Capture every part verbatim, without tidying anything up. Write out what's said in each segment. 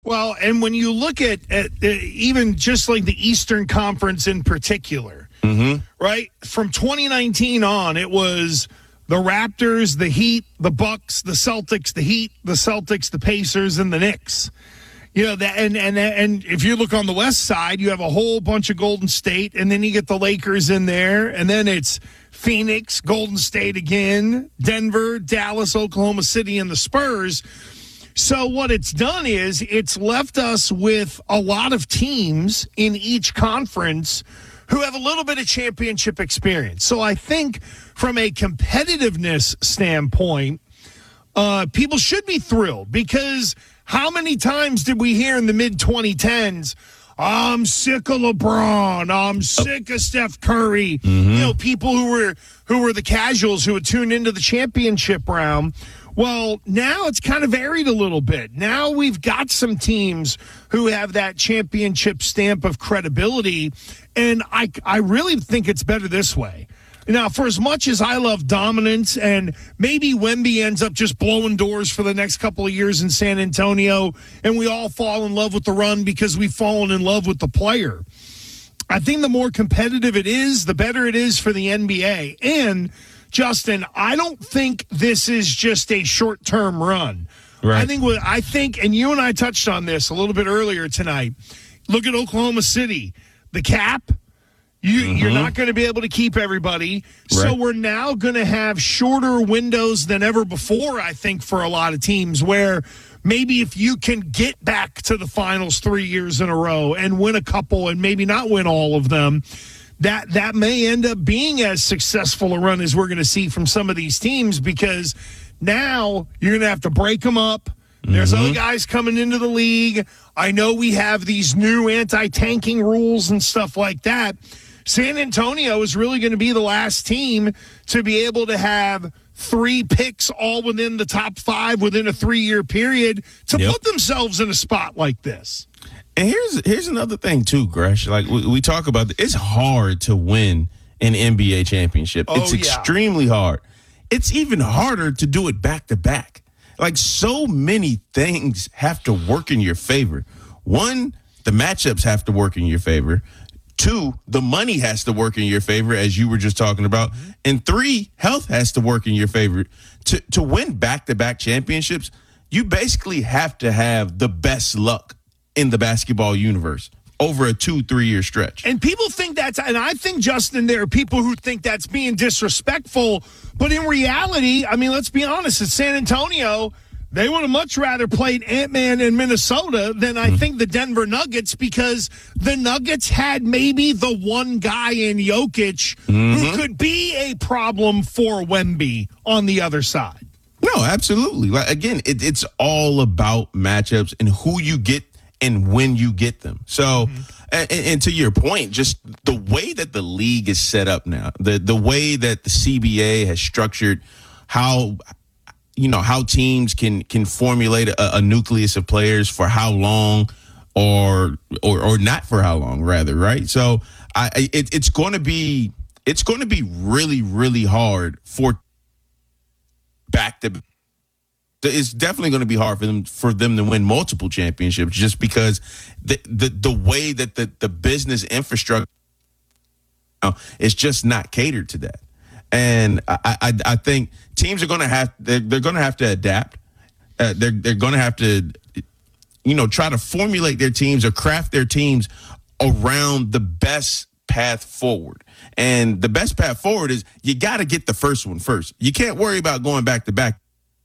Well, and when you look at, at uh, even just like the Eastern Conference in particular, Mm-hmm. right? From twenty nineteen on, it was the Raptors, the Heat, the Bucks, the Celtics, the Heat, the Celtics, the Pacers, and the Knicks. You know, that, and, and, and if you look on the West side, you have a whole bunch of Golden State, and then you get the Lakers in there, and then it's Phoenix, Golden State again, Denver, Dallas, Oklahoma City, and the Spurs. So what it's done is it's left us with a lot of teams in each conference who have a little bit of championship experience. So I think from a competitiveness standpoint, uh, people should be thrilled, because how many times did we hear in the mid twenty tens, I'm sick of LeBron, I'm sick of Steph Curry, Mm-hmm. you know, people who were who were the casuals who would tune into the championship round. Well, now it's kind of varied a little bit. Now we've got some teams who have that championship stamp of credibility, and I, I really think it's better this way. Now, for as much as I love dominance, and maybe Wemby ends up just blowing doors for the next couple of years in San Antonio, and we all fall in love with the run because we've fallen in love with the player, I think the more competitive it is, the better it is for the N B A. And Justin, I don't think this is just a short-term run. Right. I think what I think, and you and I touched on this a little bit earlier tonight. Look at Oklahoma City, the cap. You, Mm-hmm. You're not going to be able to keep everybody. So Right. we're now going to have shorter windows than ever before, I think, for a lot of teams, where maybe if you can get back to the finals three years in a row and win a couple and maybe not win all of them, that that may end up being as successful a run as we're going to see from some of these teams, because now you're going to have to break them up. There's Mm-hmm. other guys coming into the league. I know we have these new anti-tanking rules and stuff like that. San Antonio is really going to be the last team to be able to have three picks all within the top five within a three-year period to Yep. put themselves in a spot like this. And here's here's another thing too, Gresh. Like we, we talk about, it's hard to win an N B A championship. Oh, it's yeah. extremely hard. It's even harder to do it back to back. Like, so many things have to work in your favor. One, the matchups have to work in your favor. Two, the money has to work in your favor, as you were just talking about. Mm-hmm. And three, health has to work in your favor. To to win back to back championships, you basically have to have the best luck in the basketball universe over a two, three year stretch. And people think that's, and I think, Justin, there are people who think that's being disrespectful. But in reality, I mean, let's be honest, it's San Antonio. They would have much rather played Ant-Man in Minnesota than I mm-hmm. think the Denver Nuggets, because the Nuggets had maybe the one guy in Jokic mm-hmm. who could be a problem for Wemby on the other side. No, absolutely. Like, again, it, it's all about matchups and who you get and when you get them. So, mm-hmm. and, and to your point, just the way that the league is set up now, the the way that the C B A has structured how, you know, how teams can can formulate a, a nucleus of players for how long, or or or not for how long, rather, right? So, I it, it's going to be it's going to be really really hard for back to. It's definitely going to be hard for them for them to win multiple championships, just because the the, the way that the, the business infrastructure you know, is just not catered to that. And I, I, I think teams are going to have they're, they're going to have to adapt. Uh, they're they're going to have to, you know, try to formulate their teams or craft their teams around the best path forward. And the best path forward is you got to get the first one first. You can't worry about going back to back.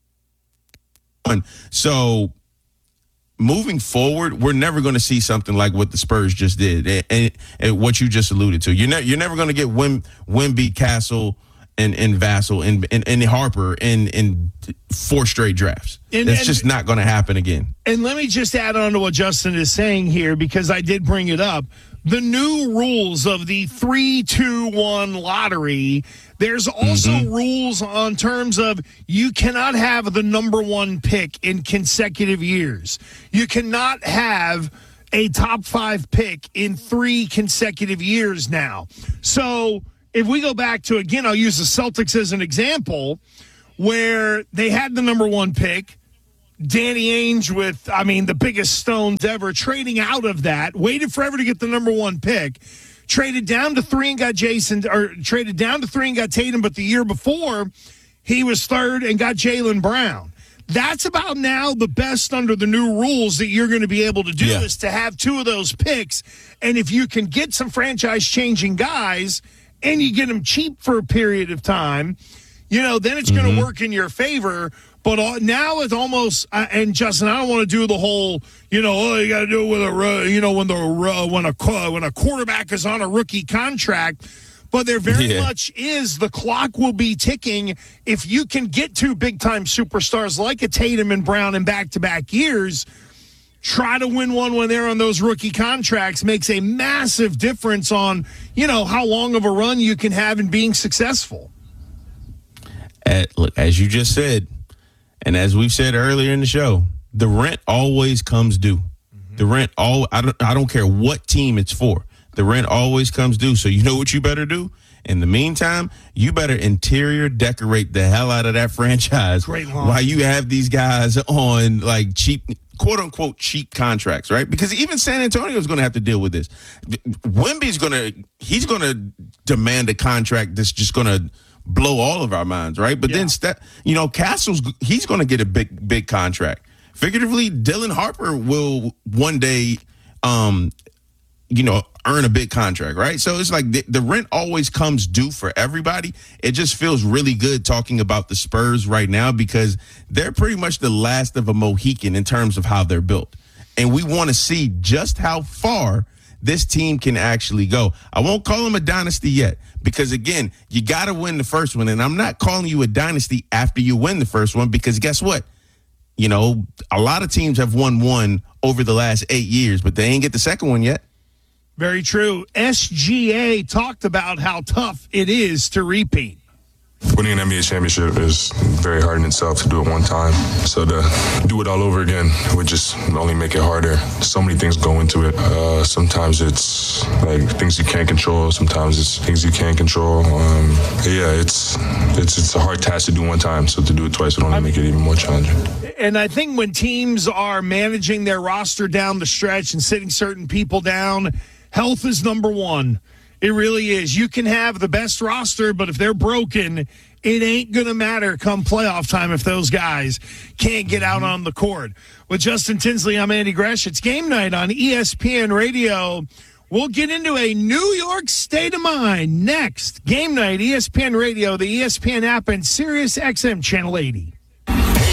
So moving forward, we're never going to see something like what the Spurs just did, and, and, and what you just alluded to. You're, ne- you're never going to get Wim- Wemby, Castle, and, and Vassell, and, and, and Harper in, in four straight drafts. And, That's and, just not going to happen again. And let me just add on to what Justin is saying here, because I did bring it up. The new rules of the three two one lottery, there's also mm-hmm. rules on terms of you cannot have the number one pick in consecutive years. You cannot have a top five pick in three consecutive years now. So if we go back to, again, I'll use the Celtics as an example, where they had the number one pick. Danny Ainge with, I mean, the biggest stones ever, trading out of that, waited forever to get the number one pick, traded down to three and got Jason, or traded down to three and got Tatum, but the year before, he was third and got Jaylen Brown. That's about now the best under the new rules that you're going to be able to do, yeah. is to have two of those picks. And if you can get some franchise-changing guys and you get them cheap for a period of time, you know, then it's mm-hmm. going to work in your favor. But now it's almost, uh, and Justin, I don't want to do the whole, you know, oh, you got to do it with a, you know, when the uh, when a when a quarterback is on a rookie contract. But there very yeah. much is, the clock will be ticking. If you can get two big-time superstars like a Tatum and Brown in back-to-back years, try to win one when they're on those rookie contracts. Makes a massive difference on, you know, how long of a run you can have in being successful. At, look, as you just said, and as we've said earlier in the show, the rent always comes due. Mm-hmm. The rent, all I don't, I don't care what team it's for. The rent always comes due. So you know what you better do? In the meantime, you better interior decorate the hell out of that franchise while you have these guys on like cheap, quote unquote, cheap contracts, right? Because even San Antonio is going to have to deal with this. Wemby's going to, he's going to demand a contract that's just going to blow all of our minds, right? But yeah. then, Ste- you know, Castle's, he's going to get a big, big contract. Figuratively, Dylan Harper will one day, um, you know, earn a big contract, right? So it's like the, the rent always comes due for everybody. It just feels really good talking about the Spurs right now because they're pretty much the last of a Mohican in terms of how they're built. And we want to see just how far this team can actually go. I won't call them a dynasty yet because, again, you got to win the first one. And I'm not calling you a dynasty after you win the first one because guess what? You know, a lot of teams have won one over the last eight years, but they ain't get the second one yet. Very true. S G A talked about how tough it is to repeat. Winning an N B A championship is very hard in itself to do it one time. So to do it all over again would just only make it harder. So many things go into it. Uh, sometimes it's like things you can't control. Sometimes it's things you can't control. Um, yeah, it's it's it's a hard task to do one time. So to do it twice would only make it even more challenging. And I think when teams are managing their roster down the stretch and sitting certain people down, health is number one. It really is. You can have the best roster, but if they're broken, it ain't going to matter come playoff time if those guys can't get out on the court. With Justin Tinsley, I'm Andy Gresh. It's game night on E S P N Radio. We'll get into a New York state of mind next. Game night, E S P N Radio, the E S P N app, and Sirius X M Channel eighty.